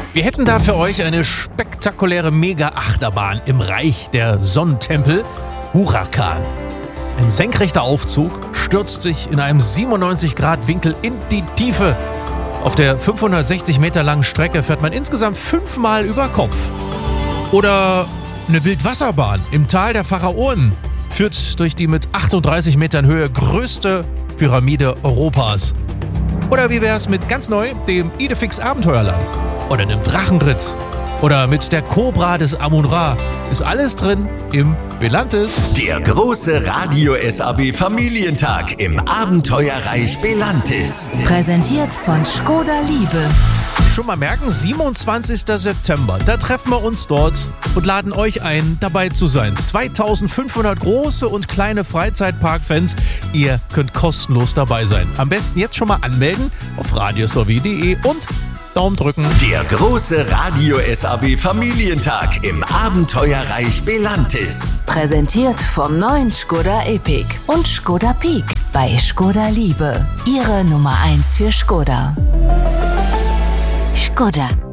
Wir hätten da für euch eine spektakuläre Mega-Achterbahn im Reich der Sonnentempel, Huracan. Ein senkrechter Aufzug stürzt sich in einem 97-Grad-Winkel in die Tiefe. Auf der 560 Meter langen Strecke fährt man insgesamt 5-mal über Kopf. Oder eine Wildwasserbahn im Tal der Pharaonen führt durch die mit 38 Metern Höhe größte Pyramide Europas. Oder wie wär's mit ganz neu, dem Idefix Abenteuerland? Oder einem Drachenritt? Oder mit der Cobra des Amun-Ra? Ist alles drin im Belantis. Der große Radio SAB Familientag im Abenteuerreich Belantis. Präsentiert von Škoda Liebe. Schon mal merken, 27. September, da treffen wir uns dort und laden euch ein, dabei zu sein. 2500 große und kleine Freizeitparkfans, ihr könnt kostenlos dabei sein. Am besten jetzt schon mal anmelden auf radiosav.de und Daumen drücken. Der große Radio SAB Familientag im Abenteuerreich Belantis. Präsentiert vom neuen Škoda Epiq und Škoda Peak bei Škoda Liebe. Ihre Nummer 1 für Škoda. Škoda.